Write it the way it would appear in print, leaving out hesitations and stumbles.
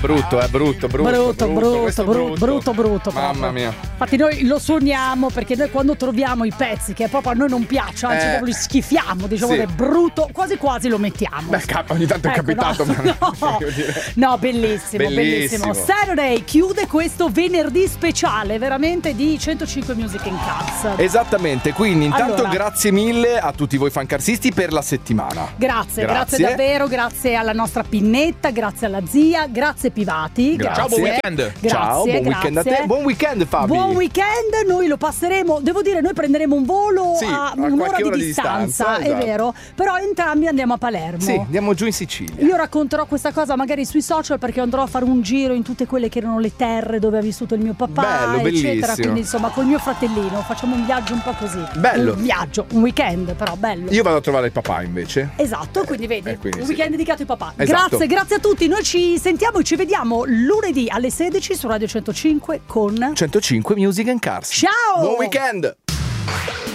brutto. Mamma mia. Infatti noi lo suoniamo perché noi quando troviamo i pezzi che proprio a noi non piacciono, anzi proprio li schifiamo, diciamo che è brutto, quasi quasi lo mettiamo. Beh, ogni tanto è capitato. No, bellissimo. Saturday chiude questo venerdì speciale veramente di 105 Music in Cars. Esattamente, quindi intanto Allora, grazie mille a tutti voi fancarsisti per la settimana. Grazie davvero, grazie alla nostra Pinnetta, grazie alla zia, grazie Pivati. Grazie. Ciao, buon weekend. Ciao, buon weekend a te. Buon weekend, Fabi. Buon weekend, noi lo passeremo, devo dire, noi prenderemo un volo a un'ora qualche ora di distanza, è esatto. vero, però entrambi andiamo a Palermo. Sì, andiamo giù in Sicilia. Io racconterò questa cosa magari sui social perché andrò a fare un giro in tutte quelle che erano le terre dove ha vissuto il mio papà, Bello, eccetera. bellissimo. Quindi insomma col mio fratellino facciamo un viaggio un po' così. Bello. Un viaggio, un weekend però bello. Io vado a trovare il papà invece. Esatto, quindi vedi, quindi un sì. weekend dedicato ai papà. Esatto. Grazie a tutti, noi ci sentiamo e ci vediamo lunedì alle 16 su Radio 105 con 105 Music and Cars. Ciao! Buon weekend!